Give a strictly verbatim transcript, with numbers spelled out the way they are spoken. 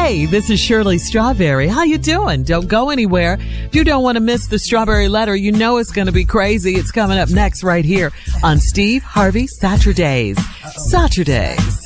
Hey, this is Shirley Strawberry. How you doing? Don't go anywhere. If you don't want to miss the Strawberry Letter, you know it's going to be crazy. It's coming up next right here on Steve Harvey Saturdays. Saturdays.